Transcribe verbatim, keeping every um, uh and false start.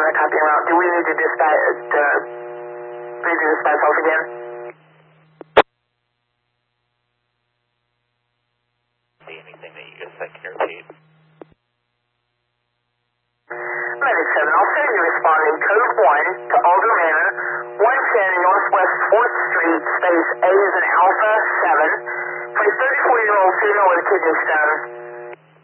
on a copy route. Do we need to dispatch, to redo dispatch off again? See anything that you just said, can you repeat? Medic seven, I'll send you responding code one to Alder Manor, one ten Northwest fourth Street, space A is an Alpha seven, for a thirty-four-year-old female with kidney stones.